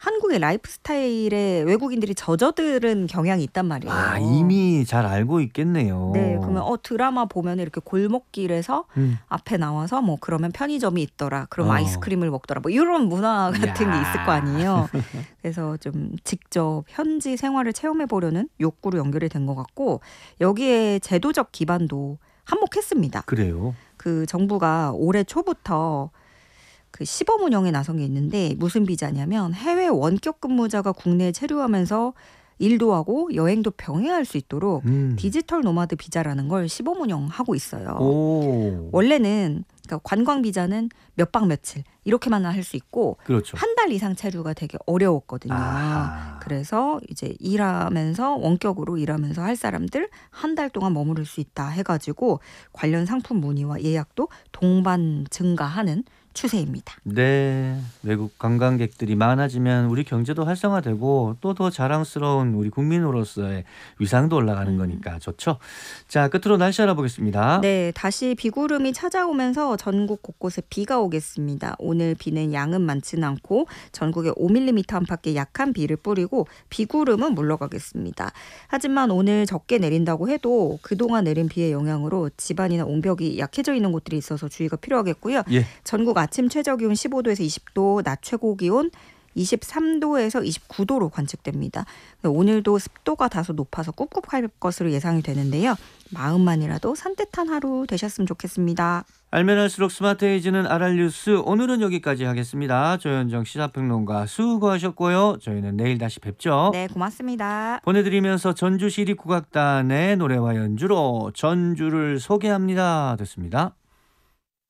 한국의 라이프 스타일에 외국인들이 젖어드는 경향이 있단 말이에요. 아, 이미 잘 알고 있겠네요. 네, 그러면 드라마 보면 이렇게 골목길에서 음. 앞에 나와서 뭐 그러면 편의점이 있더라. 그럼 어. 아이스크림을 먹더라. 뭐 이런 문화 같은 게 있을 거 아니에요. 그래서 좀 직접 현지 생활을 체험해 보려는 욕구로 연결이 된 것 같고 여기에 제도적 기반도 한몫했습니다. 그래요? 그 정부가 올해 초부터 그 시범 운영에 나선 게 있는데 무슨 비자냐면 해외 원격 근무자가 국내에 체류하면서 일도 하고 여행도 병행할 수 있도록 디지털 노마드 비자라는 걸 시범 운영하고 있어요. 오. 원래는 그러니까 관광 비자는 몇 박 며칠 이렇게만 할 수 있고 그렇죠. 한 달 이상 체류가 되게 어려웠거든요. 아하. 그래서 이제 일하면서 원격으로 일하면서 할 사람들 한 달 동안 머무를 수 있다 해가지고 관련 상품 문의와 예약도 동반 증가하는 추세입니다. 네, 외국 관광객들이 많아지면 우리 경제도 활성화되고 또 더 자랑스러운 우리 국민으로서의 위상도 올라가는 거니까 좋죠. 자, 끝으로 날씨 알아보겠습니다. 네, 다시 비구름이 찾아오면서 전국 곳곳에 비가 오겠습니다. 오늘 비는 양은 많지는 않고 전국에 5mm 안팎의 약한 비를 뿌리고 비구름은 물러가겠습니다. 하지만 오늘 적게 내린다고 해도 그동안 내린 비의 영향으로 집안이나 옹벽이 약해져 있는 곳들이 있어서 주의가 필요하겠고요. 예. 전국 아침 최저 기온 15도에서 20도, 낮 최고 기온 23도에서 29도로 관측됩니다. 오늘도 습도가 다소 높아서 꿉꿉할 것으로 예상이 되는데요. 마음만이라도 산뜻한 하루 되셨으면 좋겠습니다. 알면 할수록 스마트해지는 아랄뉴스 오늘은 여기까지 하겠습니다. 조현정 시사평론가 수고하셨고요. 저희는 내일 다시 뵙죠. 네, 고맙습니다. 보내드리면서 전주시립국악단의 노래와 연주로 전주를 소개합니다. 됐습니다.